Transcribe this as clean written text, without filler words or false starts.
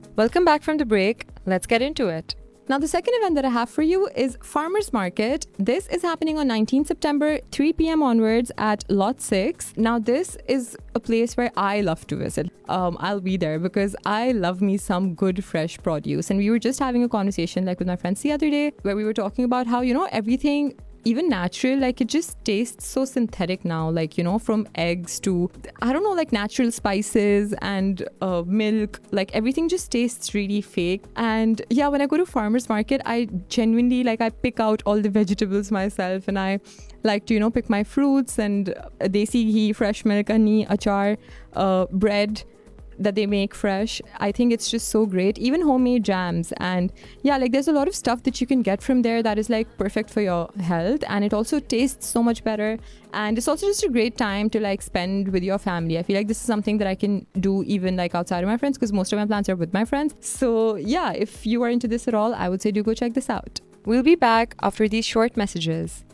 Welcome back from the break. Let's get into it. Now, the second event that I have for you is Farmers Market. This is happening on 19th September, 3 p.m. onwards at Lot 6. Now, this is a place where I love to visit. I'll be there because I love me some good fresh produce. And we were just having a conversation with my friends the other day where we were talking about how, everything, even natural, it just tastes so synthetic now, from eggs to, natural spices and milk, everything just tastes really fake. And yeah, when I go to farmers market, I genuinely, I pick out all the vegetables myself, and I like to, pick my fruits and desi ghee, fresh milk, honey, achar, bread that they make fresh. I think it's just so great. Even homemade jams. And yeah, there's a lot of stuff that you can get from there that is perfect for your health, and it also tastes so much better. And it's also just a great time to spend with your family. I feel like this is something that I can do even outside of my friends, because most of my plans are with my friends. So yeah, if you are into this at all, I would say do go check this out. We'll be back after these short messages.